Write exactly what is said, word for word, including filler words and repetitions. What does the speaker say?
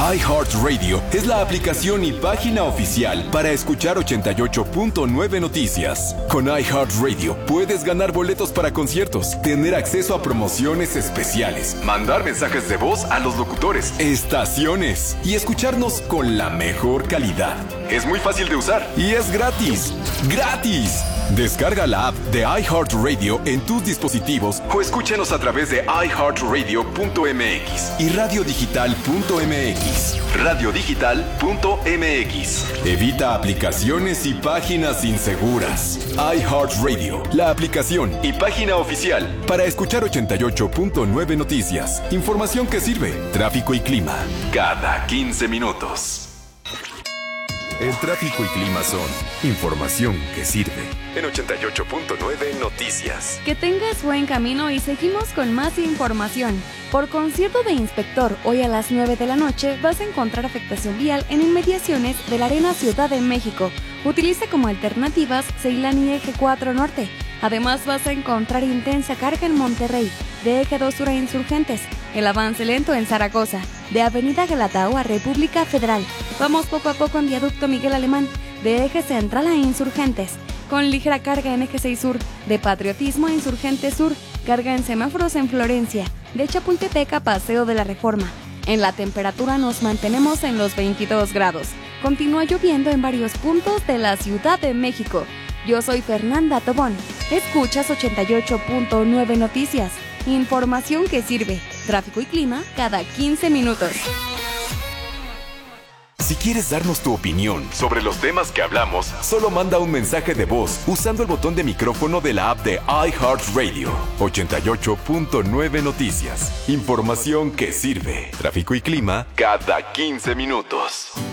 iHeartRadio es la aplicación y página oficial para escuchar ochenta y ocho punto nueve Noticias. Con iHeartRadio puedes ganar boletos para conciertos, tener acceso a promociones especiales, mandar mensajes de voz a los locutores, estaciones y escucharnos con la mejor calidad. Es muy fácil de usar y es gratis. ¡Gratis! Descarga la app de iHeartRadio en tus dispositivos o escúchanos a través de i heart radio punto m x y radio digital punto m x. radio digital punto m x. Evita aplicaciones y páginas inseguras. iHeartRadio, la aplicación y página oficial para escuchar ochenta y ocho punto nueve Noticias. Información que sirve. Tráfico y clima cada quince minutos. El tráfico y clima son información que sirve. En ochenta y ocho punto nueve Noticias. Que tengas buen camino y seguimos con más información. Por concierto de inspector, hoy a las nueve de la noche vas a encontrar afectación vial en inmediaciones de la Arena Ciudad de México. Utiliza como alternativas Ceilán y Eje cuatro Norte. Además vas a encontrar intensa carga en Monterrey, de Eje dos Sur a Insurgentes, el avance lento en Zaragoza, de Avenida Galatao a República Federal. Vamos poco a poco en Viaducto Miguel Alemán, de Eje Central a Insurgentes, con ligera carga en Eje seis Sur, de Patriotismo a Insurgentes Sur, carga en semáforos en Florencia, de Chapultepec a Paseo de la Reforma. En la temperatura nos mantenemos en los veintidós grados. Continúa lloviendo en varios puntos de la Ciudad de México. Yo soy Fernanda Tobón. Escuchas ochenta y ocho punto nueve Noticias. Información que sirve. Tráfico y clima cada quince minutos. Si quieres darnos tu opinión sobre los temas que hablamos, solo manda un mensaje de voz usando el botón de micrófono de la app de iHeartRadio. ochenta y ocho punto nueve Noticias. Información que sirve. Tráfico y clima cada quince minutos.